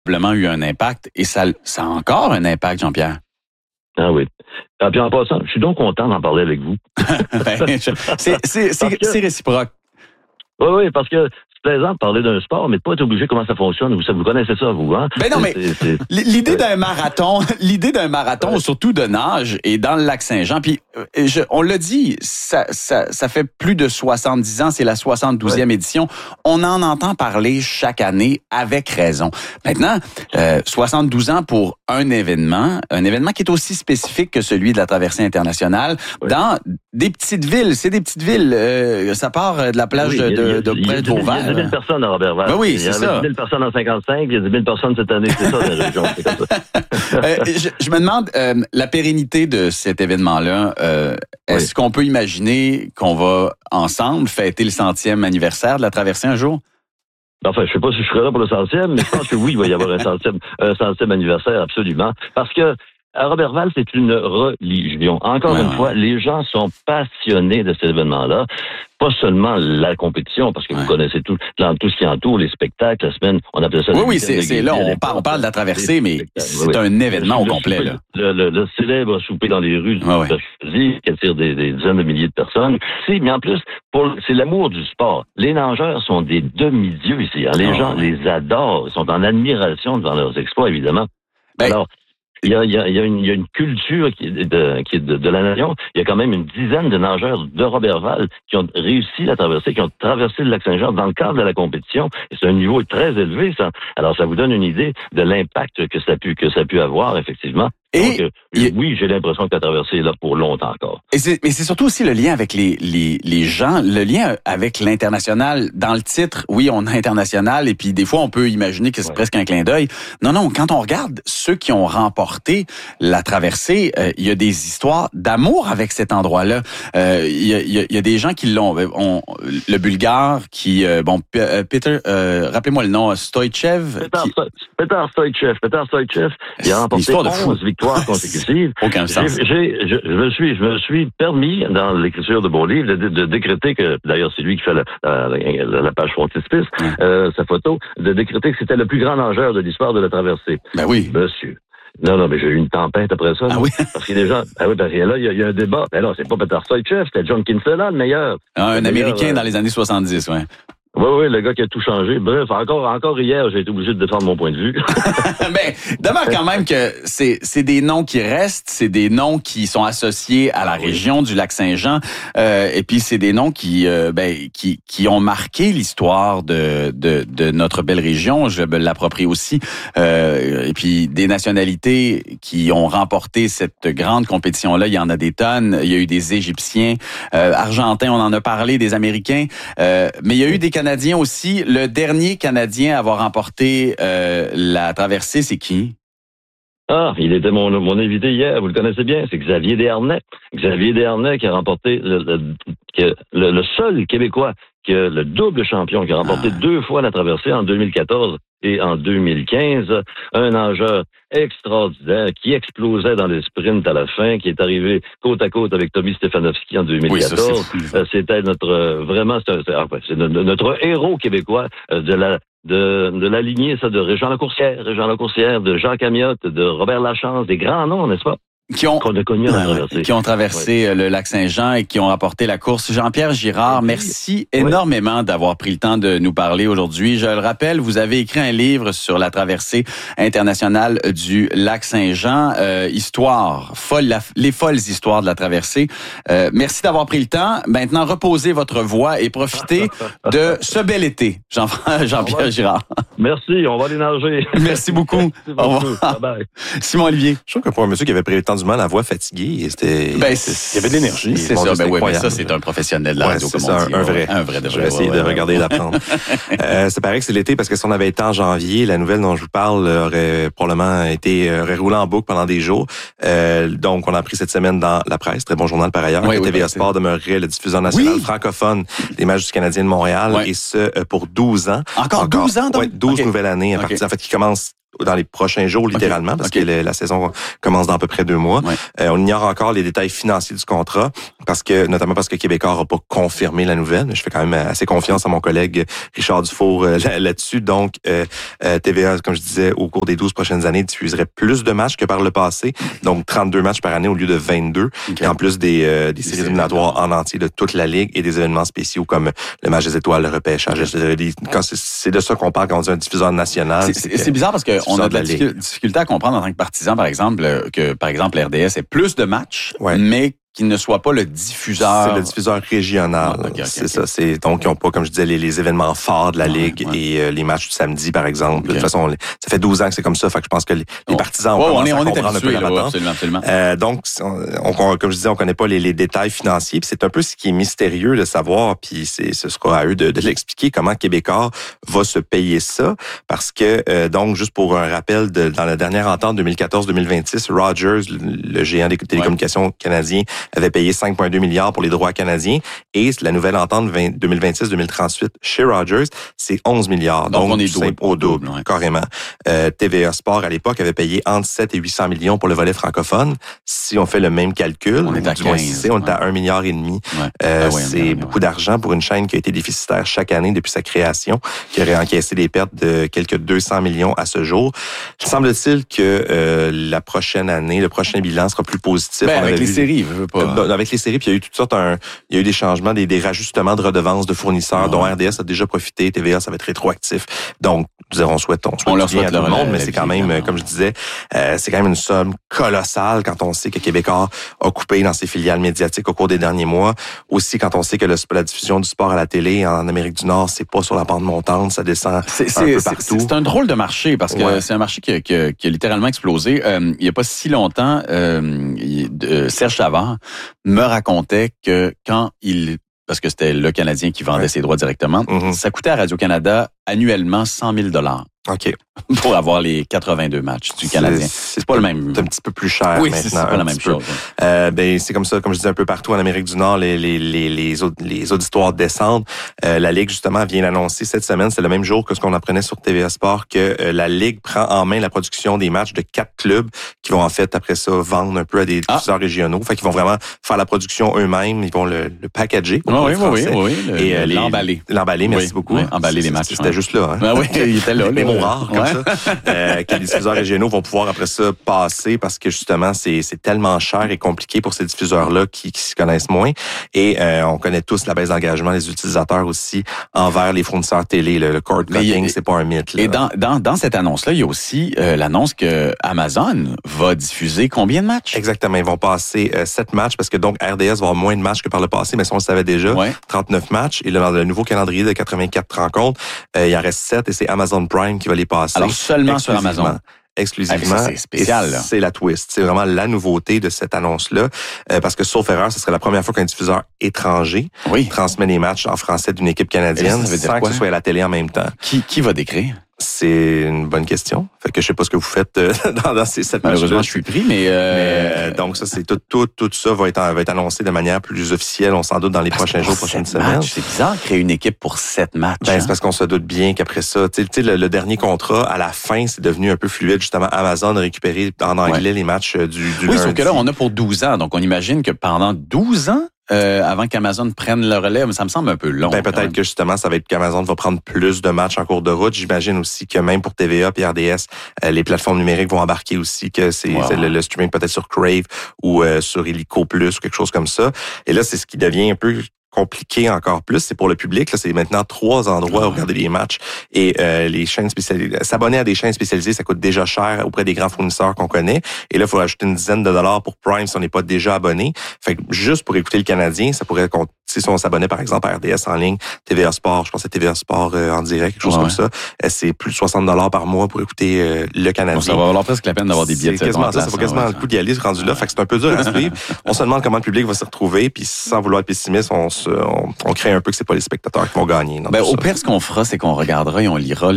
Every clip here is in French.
probablement eu un impact et ça a encore un impact, Jean-Pierre. Ah oui. Puis en passant, je suis donc content d'en parler avec vous. C'est réciproque. Oui, parce que c'est plaisant de parler d'un sport, mais de pas être obligé comment ça fonctionne. Vous connaissez ça, vous, hein? Ben non, mais l'idée d'un marathon, surtout de nage, est dans le lac Saint-Jean. Puis, on l'a dit, ça fait plus de 70 ans, c'est la 72e édition. On en entend parler chaque année avec raison. Maintenant, 72 ans pour un événement qui est aussi spécifique que celui de la traversée internationale, dans des petites villes. C'est des petites villes. Ça part de la plage de près de Vauvert. Il y a 10 000 personnes à Roberval. Ben oui, c'est ça. Il y a 10 000 personnes en 55, il y a 10 000 personnes cette année. C'est ça, la région. C'est comme ça. Je me demande, la pérennité de cet événement-là, est-ce qu'on peut imaginer qu'on va ensemble fêter le 100e anniversaire de la traversée un jour? Enfin, je sais pas si je serai là pour le 100e, mais je pense que oui, il va y avoir un 100e anniversaire, absolument. Parce que à Roberval, c'est une religion. Encore une fois, les gens sont passionnés de cet événement-là. Pas seulement la compétition, parce que vous connaissez tout ce qui entoure, les spectacles, la semaine, on appelle ça... Oui, c'est là, on parle de la traversée, mais c'est un événement au complet. Là. Le célèbre souper dans les rues du mercredi, qui attire des dizaines de milliers de personnes. Mais en plus, c'est l'amour du sport. Les nageurs sont des demi-dieux ici. Hein. Les gens les adorent, ils sont en admiration devant leurs exploits, évidemment. Alors, il y a une culture qui est de la nation. Il y a quand même une dizaine de nageurs de Roberval qui ont réussi la traversée, qui ont traversé le lac Saint-Jean dans le cadre de la compétition. Et c'est un niveau très élevé, ça. Alors, ça vous donne une idée de l'impact que ça a pu avoir, effectivement. Donc, oui, j'ai l'impression que la traversée est là pour longtemps encore. Mais c'est surtout aussi le lien avec les gens, le lien avec l'international. Dans le titre, oui, on a international, et puis des fois, on peut imaginer que c'est presque un clin d'œil. Non, quand on regarde ceux qui ont remporté la traversée, il y a des histoires d'amour avec cet endroit-là. Il y a des gens qui l'ont. Le Bulgare qui, Peter, rappelez-moi le nom, Stoïchev. Peter Stoïchev, il a remporté 11 victoires consécutives. Aucun sens. Je me suis permis, dans l'écriture de mon livre, de décréter que, d'ailleurs, c'est lui qui fait la page frontispice, sa photo, de décréter que c'était le plus grand nageur de l'histoire de la traversée. Ben oui. Monsieur. Non, mais j'ai eu une tempête après ça. Ah oui? Parce que les gens, parce que là, il y a un débat. Mais non, c'est pas Peter Stoïchev, c'était John Kinsella, le meilleur. Un Américain dans les années 70, ouais. Oui, le gars qui a tout changé. Bref, encore hier, j'ai été obligé de défendre mon point de vue. Mais demeure quand même que c'est des noms qui restent, c'est des noms qui sont associés à la région du lac Saint-Jean, et puis c'est des noms qui ont marqué l'histoire de notre belle région. Je me l'approprie aussi. Et puis des nationalités qui ont remporté cette grande compétition-là, il y en a des tonnes. Il y a eu des Égyptiens, Argentins, on en a parlé, des Américains, mais il y a eu des Canadiens aussi. Le dernier Canadien à avoir remporté la traversée, c'est qui? Ah, il était mon invité hier, vous le connaissez bien, c'est Xavier Desharnais. Xavier Desharnais qui a remporté le seul Québécois, qui est le double champion, qui a remporté 2 fois la traversée en 2014 et en 2015. Un nageur extraordinaire qui explosait dans les sprints à la fin, qui est arrivé côte à côte avec Tommy Stefanowski en 2014. Oui, c'était c'est notre héros québécois de la lignée, ça, de Régent Lacourcière, de Jacques Amiotte, de Robert Lachance, des grands noms, n'est-ce pas? Qui ont traversé le lac Saint-Jean et qui ont rapporté la course. Jean-Pierre Girard, merci énormément d'avoir pris le temps de nous parler aujourd'hui. Je le rappelle, vous avez écrit un livre sur la traversée internationale du lac Saint-Jean, les folles histoires de la traversée. Merci d'avoir pris le temps. Maintenant, reposez votre voix et profitez de ce bel été. Jean-Pierre Girard. Merci, on va aller nager. Merci beaucoup. Au revoir. Bye. Simon Olivier. Je trouve que pour un monsieur qui avait pris le temps du mal, la voix fatiguée, il y avait de l'énergie. C'est ça, mais ça, c'est un professionnel de la radio, comme on dit. Un vrai. Je vais essayer de regarder et d'apprendre. C'est pareil que c'est l'été, parce que si on avait été en janvier, la nouvelle dont je vous parle aurait probablement aurait roulé en boucle pendant des jours. Donc, on a appris cette semaine dans la presse, très bon journal par ailleurs, que TVA Sport demeurerait le diffuseur national francophone des matchs du Canadien de Montréal, et ce, pour 12 ans. Encore 12 ans, donc? Oui, 12 nouvelles années, à partir, en fait, qui commencent dans les prochains jours, littéralement, parce que la saison commence dans à peu près 2 mois. Ouais. On ignore encore les détails financiers du contrat, notamment parce que Québécois n'a pas confirmé la nouvelle. Mais je fais quand même assez confiance à mon collègue Richard Dufour là-dessus. Donc, TVA, comme je disais, au cours des 12 prochaines années, diffuserait plus de matchs que par le passé. Donc, 32 matchs par année au lieu de 22. Et en plus des séries éliminatoires en entier de toute la Ligue et des événements spéciaux comme le match des étoiles, le repêchage. C'est de ça qu'on parle quand on dit un diffuseur national. C'est bizarre parce qu'on a de la difficulté à comprendre en tant que partisan, par exemple, que, par exemple, RDS ait plus de matchs, mais qu'il ne soit pas le diffuseur. C'est le diffuseur régional. C'est ça. Donc, ils n'ont pas, comme je disais, les événements forts de la Ligue et les matchs du samedi, par exemple. De toute façon, ça fait 12 ans que c'est comme ça. Fait que je pense que les partisans ont commencé à comprendre un peu la patente. Absolument. Donc, comme je disais, on connaît pas les détails financiers. Puis c'est un peu ce qui est mystérieux de savoir. Puis ce sera à eux de l'expliquer comment Québécois va se payer ça. Parce que, donc, juste pour un rappel, dans la dernière entente 2014-2026, Rogers, le géant des télécommunications canadien, avait payé 5,2 milliards pour les droits canadiens. Et la nouvelle entente 2026-2038 chez Rogers, c'est 11 milliards. Donc on est au double, carrément. TVA Sport, à l'époque, avait payé entre 7 et 800 millions pour le volet francophone. Si on fait le même calcul, on est à 15, on est à 1,5 milliard. C'est beaucoup d'argent pour une chaîne qui a été déficitaire chaque année depuis sa création, qui aurait encaissé des pertes de quelques 200 millions à ce jour. Semble-t-il que la prochaine année, le prochain bilan sera plus positif. Avec les séries, avec les séries, puis il y a eu toutes sortes, il y a eu des changements, des rajustements de redevances de fournisseurs, dont RDS a déjà profité, TVA, ça va être rétroactif. Donc, on souhaite bien à tout le monde, mais c'est quand même, comme je disais, c'est quand même une somme colossale quand on sait que Québécois a coupé dans ses filiales médiatiques au cours des derniers mois. Aussi, quand on sait que la diffusion du sport à la télé en Amérique du Nord, c'est pas sur la pente montante, ça descend un peu partout. C'est un drôle de marché parce que c'est un marché qui a littéralement explosé. Il y a pas si longtemps, Serge Savard me racontait que parce que c'était le Canadien qui vendait ses droits directement, ça coûtait à Radio-Canada annuellement 100 000 $. OK. Pour avoir les 82 matchs du Canadien. C'est pas le même. C'est un petit peu plus cher maintenant. C'est pas la même chose. C'est comme ça, comme je disais un peu partout en Amérique du Nord, les auditoires descendent. La Ligue, justement, vient d'annoncer cette semaine, c'est le même jour que ce qu'on apprenait sur TVA Sport, que la Ligue prend en main la production des matchs de 4 clubs qui vont en fait, après ça, vendre un peu à des diffuseurs régionaux. Fait qu'ils vont vraiment faire la production eux-mêmes. Ils vont le packager. Oui. L'emballer, merci beaucoup. Oui, emballer les matchs. C'était juste là. Oui, il était là. Les mots rares, comme ça. Que les diffuseurs régionaux vont pouvoir après ça passer parce que justement, c'est tellement cher et compliqué pour ces diffuseurs-là qui s'y connaissent moins. Et on connaît tous la baisse d'engagement des utilisateurs aussi envers les fournisseurs télé. Le cord cutting, c'est pas un mythe. Là. Et dans cette annonce-là, il y a aussi l'annonce que Amazon va diffuser combien de matchs? Exactement. Ils vont passer 7 matchs parce que donc RDS va avoir moins de matchs que par le passé, mais ça, on le savait déjà. 39 matchs. Et là, dans le nouveau calendrier de 84 rencontres, il en reste 7 et c'est Amazon Prime qui va les passer. Alors seulement sur Amazon. Exclusivement. C'est spécial. C'est la twist. C'est vraiment la nouveauté de cette annonce-là. Parce que, sauf erreur, ce serait la première fois qu'un diffuseur étranger transmet les matchs en français d'une équipe canadienne sans que ce soit à la télé en même temps. Qui va décrire? C'est une bonne question. Fait que je sais pas ce que vous faites dans ces 7 matchs. Malheureusement, je suis pris, mais donc ça, c'est tout ça va être annoncé de manière plus officielle, on s'en doute dans les prochains jours, prochaines semaines. C'est bizarre de créer une équipe pour 7 matchs. C'est parce qu'on se doute bien qu'après ça, tu sais, le dernier contrat, à la fin, c'est devenu un peu fluide. Justement, Amazon a récupéré en anglais les matchs du lundi. Sauf que là, on a pour 12 ans. Donc, on imagine que pendant 12 ans, avant qu'Amazon prenne le relais, ça me semble un peu long. Peut-être que justement, ça va être qu'Amazon va prendre plus de matchs en cours de route. J'imagine aussi que même pour TVA et RDS, les plateformes numériques vont embarquer aussi, que c'est le streaming peut-être sur Crave ou sur Illico Plus ou quelque chose comme ça. Et là, c'est ce qui devient un peu compliqué encore plus, c'est pour le public. Là, c'est maintenant 3 endroits où regarder les matchs et les chaînes spécialisées. S'abonner à des chaînes spécialisées, ça coûte déjà cher auprès des grands fournisseurs qu'on connaît. Et là, il faut ajouter une dizaine de dollars pour Prime si on n'est pas déjà abonné. Fait que juste pour écouter le Canadien, ça pourrait si on s'abonnait par exemple à RDS en ligne, TVA Sport, je pense que c'est TVA Sport en direct, quelque chose comme ça, c'est plus de 60 dollars par mois pour écouter le Canadien. Donc, ça va valoir presque la peine d'avoir des billets de saison. Ça vaut quasiment le coup d'y aller rendu là. Fait que c'est un peu dur à suivre. On se demande comment le public va se retrouver, puis sans vouloir être pessimiste, on crée un peu que c'est pas les spectateurs qui vont gagner. Au pire, ce qu'on fera, c'est qu'on regardera et on lira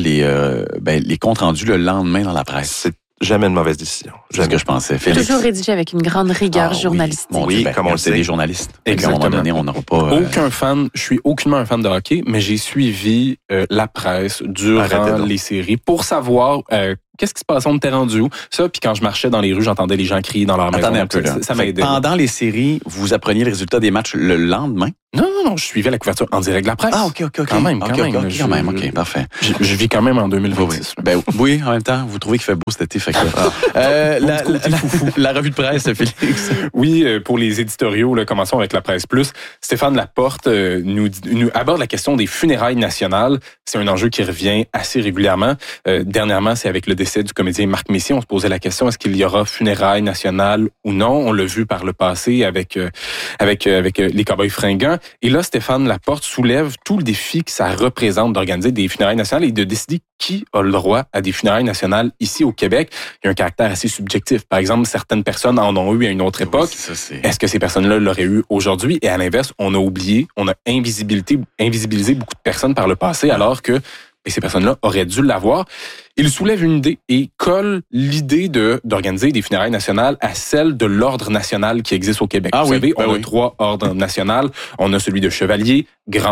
les comptes rendus le lendemain dans la presse. C'est jamais une mauvaise décision. C'est ce que je pensais. Félix. Toujours rédigé avec une grande rigueur journalistique. Comme on le sait, des journalistes. Exactement. À un moment donné, on n'aura pas... Je suis aucunement un fan de hockey, mais j'ai suivi la presse durant les séries pour savoir qu'est-ce qui se passe? On était rendu où? Ça, puis quand je marchais dans les rues, j'entendais les gens crier dans leur maison. Attendez un peu, là. Ça m'a aidé. Pendant les séries, vous appreniez le résultat des matchs le lendemain? Non, je suivais la couverture en direct de la presse. Ah, OK. Quand même. OK, parfait. Je vis quand même en 2026. Oui, en même temps, vous trouvez qu'il fait beau cet été, fait que... la revue de presse, Félix. Oui, pour les éditoriaux, là, commençons avec la Presse Plus. Stéphane Laporte nous aborde la question des funérailles nationales. C'est un enjeu qui revient assez régulièrement. Dernièrement, c'est avec le décès du comédien Marc Messier. On se posait la question, est-ce qu'il y aura funérailles nationales ou non? On l'a vu par le passé avec les Cowboys fringants. Et là, Stéphane Laporte soulève tout le défi que ça représente d'organiser des funérailles nationales et de décider qui a le droit à des funérailles nationales ici au Québec. Il y a un caractère assez subjectif. Par exemple, certaines personnes en ont eu à une autre époque. Oui, Est-ce que ces personnes-là l'auraient eu aujourd'hui? Et à l'inverse, on a invisibilisé beaucoup de personnes par le passé, alors que ces personnes-là auraient dû l'avoir. Il soulève une idée et colle l'idée d'organiser des funérailles nationales à celle de l'ordre national qui existe au Québec. Vous savez, on a 3 ordres nationaux. On a celui de chevalier,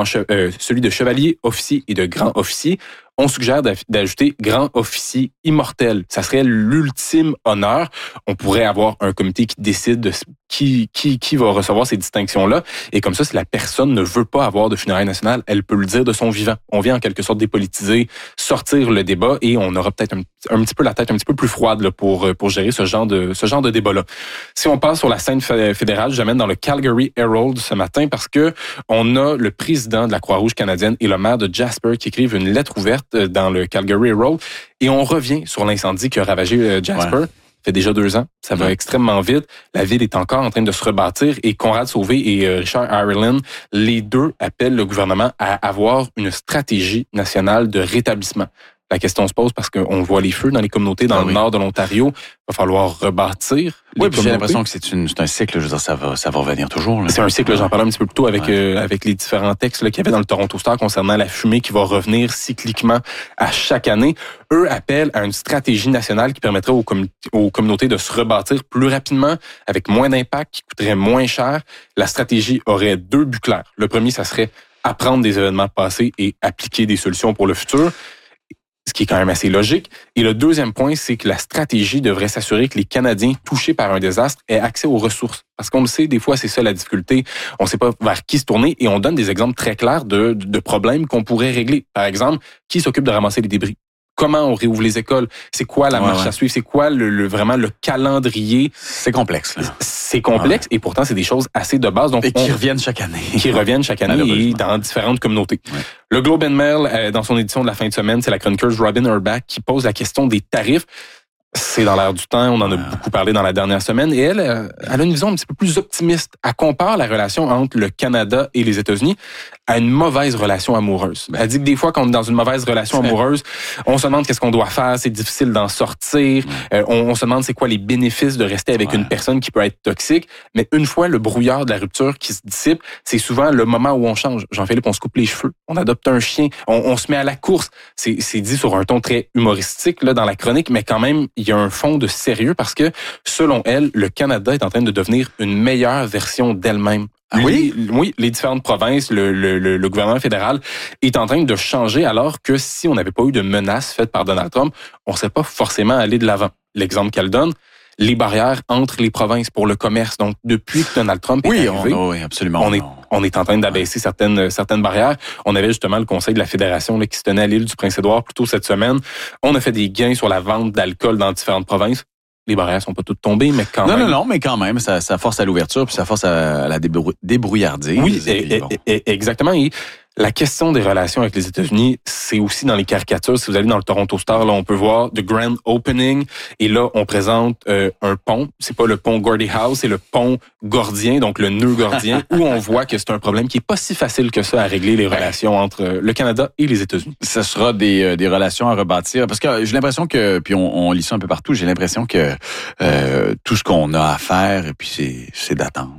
officier et de grand officier. On suggère d'ajouter grand officier immortel. Ça serait l'ultime honneur. On pourrait avoir un comité qui décide de qui va recevoir ces distinctions-là. Et comme ça, si la personne ne veut pas avoir de funérailles nationales, elle peut le dire de son vivant. On vient en quelque sorte dépolitiser, sortir le débat et on aura peut-être un petit peu la tête un petit peu plus froide là, pour gérer ce genre de débat-là. Si on passe sur la scène fédérale, j'amène dans le Calgary Herald ce matin parce que on a le président de la Croix-Rouge canadienne et le maire de Jasper qui écrivent une lettre ouverte dans le Calgary Herald et on revient sur l'incendie qui a ravagé Jasper. Ouais. Ça fait déjà 2 ans. Ça va extrêmement vite. La ville est encore en train de se rebâtir et Conrad Sauvé et Richard Ireland, les deux appellent le gouvernement à avoir une stratégie nationale de rétablissement. La question se pose parce qu'on voit les feux dans les communautés dans le nord de l'Ontario. Il va falloir rebâtir. Oui, puis j'ai l'impression que c'est un cycle. Je veux dire, ça va revenir toujours. Là. C'est un cycle. J'en parlais un petit peu plus tôt avec les différents textes là, qu'il y avait dans le Toronto Star concernant la fumée qui va revenir cycliquement à chaque année. Eux appellent à une stratégie nationale qui permettrait aux communautés de se rebâtir plus rapidement, avec moins d'impact, qui coûterait moins cher. La stratégie aurait 2 buts clairs. Le premier, ça serait apprendre des événements passés et appliquer des solutions pour le futur. Ce qui est quand même assez logique. Et le deuxième point, c'est que la stratégie devrait s'assurer que les Canadiens touchés par un désastre aient accès aux ressources. Parce qu'on le sait, des fois, c'est ça la difficulté. On ne sait pas vers qui se tourner et on donne des exemples très clairs de problèmes qu'on pourrait régler. Par exemple, qui s'occupe de ramasser les débris? Comment on réouvre les écoles? C'est quoi la marche à suivre? C'est quoi vraiment le calendrier? C'est complexe. Là. C'est complexe et pourtant, c'est des choses assez de base. Donc, qui reviennent chaque année. Et dans différentes communautés. Ouais. Le Globe and Mail, dans son édition de la fin de semaine, c'est la chroniqueuse Robin Urbach qui pose la question des tarifs. C'est dans l'air du temps, on en a beaucoup parlé dans la dernière semaine, et elle a une vision un petit peu plus optimiste. Elle compare la relation entre le Canada et les États-Unis à une mauvaise relation amoureuse. Elle dit que des fois, quand on est dans une mauvaise relation amoureuse, on se demande qu'est-ce qu'on doit faire, c'est difficile d'en sortir, on se demande c'est quoi les bénéfices de rester avec une personne qui peut être toxique, mais une fois le brouillard de la rupture qui se dissipe, c'est souvent le moment où on change. Jean-Philippe, on se coupe les cheveux, on adopte un chien, on se met à la course. C'est dit sur un ton très humoristique là dans la chronique, mais quand même, il y a un fond de sérieux parce que, selon elle, le Canada est en train de devenir une meilleure version d'elle-même. Ah oui? Oui, les différentes provinces, le gouvernement fédéral est en train de changer alors que si on n'avait pas eu de menaces faites par Donald Trump, on ne serait pas forcément allé de l'avant. L'exemple qu'elle donne, les barrières entre les provinces pour le commerce. Donc, depuis que Donald Trump est arrivé, absolument. On est en train d'abaisser certaines barrières. On avait justement le conseil de la fédération là, qui se tenait à l'île du Prince-Édouard plus tôt cette semaine. On a fait des gains sur la vente d'alcool dans différentes provinces. Les barrières sont pas toutes tombées, mais quand même. Non, mais quand même, ça force à l'ouverture, puis ça force à la débrouillardise. Oui, exactement. Et la question des relations avec les États-Unis, c'est aussi dans les caricatures. Si vous allez dans le Toronto Star, là, on peut voir The Grand Opening. Et là, on présente un pont. C'est pas le pont Gordie Howe, c'est le pont gordien, donc le nœud gordien, où on voit que c'est un problème qui est pas si facile que ça à régler les relations entre le Canada et les États-Unis. Ce sera des relations à rebâtir. Parce que j'ai l'impression que, puis on lit ça un peu partout, j'ai l'impression que tout ce qu'on a à faire, et puis c'est d'attendre.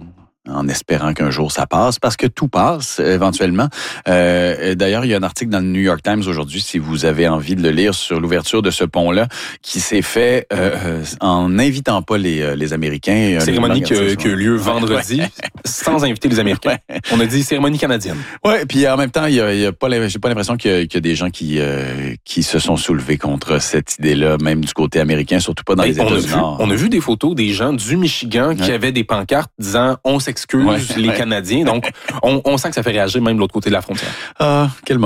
en espérant qu'un jour ça passe, parce que tout passe éventuellement. D'ailleurs, il y a un article dans le New York Times aujourd'hui, si vous avez envie de le lire, sur l'ouverture de ce pont-là, qui s'est fait en n'invitant pas les Américains. Cérémonie qui a eu lieu vendredi, sans inviter les Américains. Ouais. On a dit cérémonie canadienne. Ouais, puis en même temps, j'ai pas l'impression qu'il y a des gens qui se sont soulevés contre cette idée-là, même du côté américain, surtout pas dans les États du Nord. On a vu des photos des gens du Michigan qui avaient des pancartes disant « On s'excuse, les Canadiens ». Donc, on sent que ça fait réagir même de l'autre côté de la frontière. Ah, quel